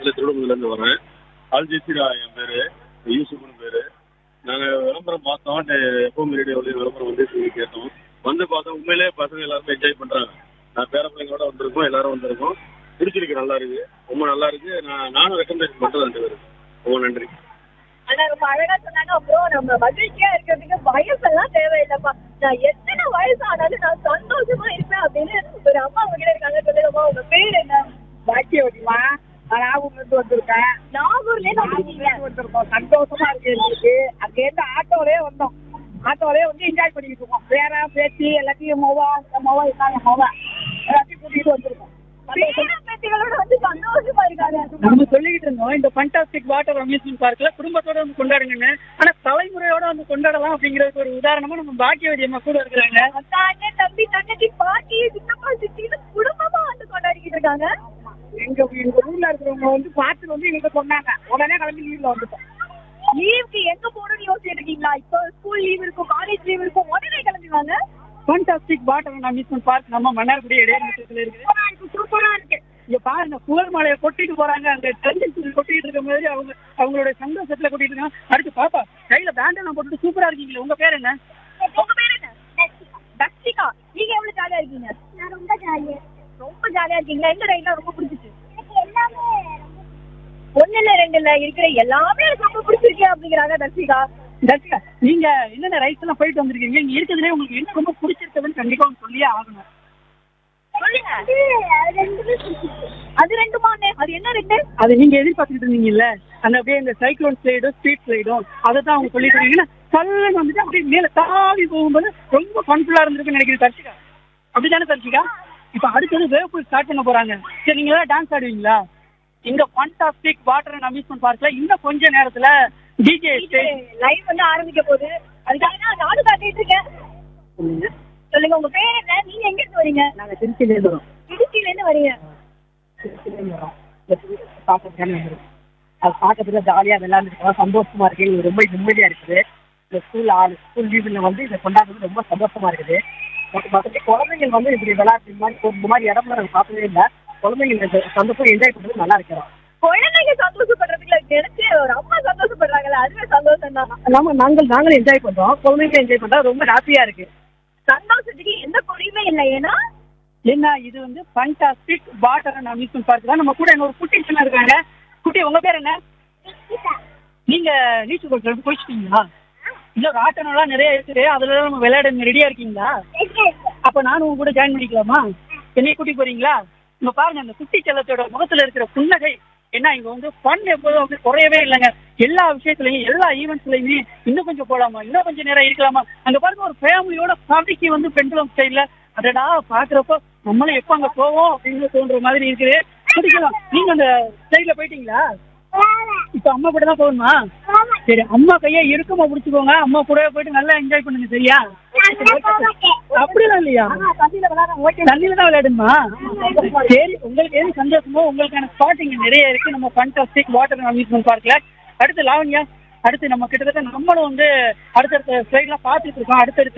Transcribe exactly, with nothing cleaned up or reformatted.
தமிழ்நாட்டில் திருவள்ளூர்லேருந்து வரேன். Al Jazeera என் பேர், யூசுப்னு பேர். நாங்கள் விளம்பரம் பார்த்தோம், எப்பவும் ரேடியோவில் விளம்பரம் வந்து சொல்லி கேட்டோம். வந்து பார்த்தோம், உண்மையிலேயே பசங்க எல்லாருமே என்ஜாய் பண்ணுறாங்க. நான் பேர பிள்ளைங்களோட வந்திருக்கோம், எல்லாரும் வந்திருக்கோம். பிடிச்சிருக்கு, நல்லா இருக்கு, ரொம்ப நல்லா இருக்கு. நான் நானும் ரெக்கமெண்டேஷன் பண்ணுறேன் ரெண்டு பேரும். ரொம்ப நன்றி. ஆனா ரொம்ப அழகா சொன்னாங்க. அப்புறம் நம்ம மகிழ்ச்சியா இருக்கிறதுக்கு வயசெல்லாம் தேவையில்லைப்பா. நான் எத்தனை வயசு ஆனாலும் நான் சந்தோஷமா இருப்பேன் அப்படின்னு ஒரு அம்மா அவங்க கிட்ட இருக்காங்க. சொல்லுங்கம்மா, உங்க பேர் என்ன? பாக்கியவதிமா. நான் நாகூர்ல இருந்து வந்திருக்கேன். நாகூர்ல இருந்து வந்திருக்கோம். சந்தோஷமா இருக்கு எங்களுக்கு. அங்க இருந்து ஆட்டோலயே வந்தோம். ஆட்டோலயே வந்து என்ஜாய் பண்ணிட்டு இருக்கோம். வேற பேசி எல்லாத்தையும் மொவா இந்த மொவா இல்லாம மொவா எல்லாத்தையும் கூட்டிட்டு வந்திருக்கோம். பேத்திகளோட வந்து சந்தோஷமா இருக்காங்க. நம்ம சொல்லிக்கிட்டு இருந்தோம் இந்த ஃபண்டாஸ்டிக் வாட்டர் அம்யூஸ்மெண்ட் பார்க்ல குடும்பத்தோட வந்து கொண்டாடுங்கன்னு. ஆனா தலைமுறையோட வந்து கொண்டாடலாம் அப்படிங்கறதுக்கு ஒரு உதாரணமா நம்ம பாக்கியவதி அம்மா கூட இருக்கிறாங்க. அண்ணன், தம்பி, தங்கச்சி, பாட்டி, சித்தப்பா, சித்தின்னு குடும்பமா வந்து கொண்டாடிக்கிட்டு இருக்காங்க. எங்க எங்க ஊர்ல இருக்கிறவங்க வந்து பார்த்து வந்து எங்களுக்கு சொன்னாங்க. உடனே கிளம்பி லீவ்ல வந்துட்டோம். லீவுக்கு எங்க போகணும்னு யோசிச்சுட்டு இருக்கீங்களா? இப்போ ஸ்கூல் லீவ் இருக்கும், காலேஜ் லீவ் இருக்கும், உடனே கிளம்பிவாங்க. ஃபண்டாஸ்டிக் வாட்டர் அம்யூஸ்மெண்ட் பார்க் நம்ம மன்னார்குடி இடையில இருக்கு. சூப்பரா இருக்கு. இங்க பாருங்க, புகழ் மலையை கொட்டிட்டு போறாங்க. அங்க தண்ணி கொட்டிட்டு இருக்க மாதிரி அவங்க அவங்களோட சந்தோஷத்துல கொட்டிட்டு இருக்காங்க. அடுத்து பாப்பா கையில பேண்டெல்லாம் போட்டுட்டு சூப்பரா இருக்கீங்களே, உங்க பேர் என்ன? உங்க பேர் என்ன? தக்ஷிகா. நீங்க எவ்வளவு ஜாலியா இருக்கீங்க? நான் ரொம்ப ஜாலியா ரொம்ப ஜாலியா இருக்கீங்களா? எந்த ரைட்லாம் ரொம்ப பிடிச்சிச்சு? எனக்கு எல்லாமே ஒண்ணுல ரெண்டுல இருக்கிற எல்லாமே எனக்கு ரொம்ப பிடிச்சிருக்கு அப்படிங்கிறாங்க தக்ஷிகா. தர்ஷிகா, நீங்க என்னென்ன ரைட்ஸ் எல்லாம் போயிட்டு வந்திருக்கீங்க? இங்க இருக்கிறதுலே உங்களுக்கு என்ன ரொம்ப பிடிச்சிருக்குதுன்னு கண்டிப்பா அவங்க சொல்லியே ஆகணும். சொல்லுங்க. ரெண்டுமே பிடிச்சிருக்கு. அது ரெண்டுமா? அது என்ன ரெண்டு? அது நீங்க எதிர்பார்த்துட்டு இருந்தீங்கல்ல, அந்த அப்படியே இந்த சைக்ளோன் ஸ்லைடும் ஸ்பீட் ஸ்லைடும் அதை தான் அவங்க சொல்லிட்டு இருக்கீங்கன்னா சல்லுன்னு வந்துட்டு அப்படியே மேல தாவி போகும்போது ரொம்ப ஃபன்ஃபுல்லா இருந்திருக்குன்னு நினைக்கிறேன் தர்ஷிகா. அப்படித்தானே தர்ஷிகா? இப்ப அடுத்தது வேவ் பூல் ஸ்டார்ட் பண்ண போறாங்க. சரி, நீங்க ஏதாவது டான்ஸ் ஆடுவீங்களா? இந்த ஃபண்டாஸ்டிக் வாட்டர் அண்ட் அம்யூஸ்மெண்ட் பார்க்ல இன்னும் கொஞ்ச நேரத்துல டிஜே லைவ் வந்து ஆரம்பிக்க போகுது. அதுக்காக நான் நாடு காட்டிட்டு இருக்கேன். சொல்லுங்க, உங்க பேர் என்ன? நீங்க எங்க இருந்து வரீங்க? நாங்க திருச்சியில இருந்து வரோம். திருச்சியில இருந்து வரீங்க. திருச்சியில இருந்து வரோம். பார்க்கறதுக்கான வந்துடும். அது பார்க்கறதுல ஜாலியா விளையாண்டுருக்கோம். சந்தோஷமா இருக்கு. எங்களுக்கு ரொம்ப நிம்மதியா இருக்குது. இந்த ஸ்கூல் ஆள் ஸ்கூல் லீவுல வந்து இதை கொண்டாடுறது ரொம்ப சந்தோஷமா இருக்குது. மற்றபடி குழந்தைகள் வந்து இப்படி விளையாட்டு இந்த மாதிரி இந்த மாதிரி இடம்லாம் நாங்கள் பார்த்ததே இல்லை. குழந்தைங்க இந்த சந்தோஷம் என்ஜாய் பண்றது நல்லா இருக்கிறோம். குழந்தைங்க சந்தோஷப்படுறதுக்கு நினைச்சு ஒரு அம்மா சந்தோஷப்படுறாங்கல்ல, அதுவே சந்தோஷம் தான். நாம நாங்கள் நாங்களும் என்ஜாய் பண்றோம். குழந்தைங்க என்ஜாய் பண்றா ரொம்ப ஹாப்பியா இருக்கு. சந்தோஷத்துக்கு எந்த குறையுமே இல்லை. ஏன்னா என்ன, இது வந்து fantastic water and amusement park தான். நம்ம கூட இன்னொரு குட்டி சின்ன இருக்காங்க. குட்டி, உங்க பேர் என்ன? நீங்க நீச்சல் குளத்துல போயிட்டீங்களா? இன்னொரு ஆட்டோலாம் நிறைய இருக்குது, அதுல நம்ம விளையாட ரெடியா இருக்கீங்களா? அப்ப நானும் உங்க கூட ஜாயின் பண்ணிக்கலாமா? என்னைய கூட்டி போறீங்களா? இங்க பாருங்க, அந்த குட்டி செல்லத்தோட முகத்துல இருக்கிற புன்னகை. ஏன்னா இங்க வந்து ஃபன் எப்போதும் வந்து குறையவே இல்லைங்க. எல்லா விஷயத்துலயும் எல்லா ஈவெண்ட்ஸ்லயுமே இன்னும் கொஞ்சம் போலாமா, இன்னும் கொஞ்சம் நேரம் இருக்கலாமா. அங்க பாருங்க, ஒரு ஃபேமிலியோட ஃபேமிலிக்கு வந்து பெண்டுலம் ஸ்டைல்ல அதடா பாக்குறப்ப நம்மளும் எப்ப அங்க போவோம் அப்படின்னு தோன்ற மாதிரி இருக்குது. பிடிக்கலாம். நீங்க அந்த ஸ்டைல்ல போயிட்டீங்களா? இப்ப அம்மா கூட தான் போகணுமா? சரி, அம்மா கையை இறுக்கமா பிடிச்சுக்கோங்க. அம்மா கூட போயிட்டு நல்லா என்ஜாய் பண்ணுங்க, சரியா? அப்படிலாம் இல்லையா? தண்ணியில தான் விளையாடுமா? சரி, உங்களுக்கு எது சந்தோஷமோ உங்களுக்கான ஸ்பாட் இங்க நிறைய இருக்கு நம்ம ஃபண்டாஸ்டிக் வாட்டர் அம்யூஸ்மெண்ட் பார்க்ல. அடுத்து லாவண்யா, அடுத்து நம்ம கிட்டத்தட்ட நம்மளும் வந்து அடுத்தடுத்த ஸ்லைட்லாம் பார்த்துட்டு இருக்கோம். அடுத்தடுத்த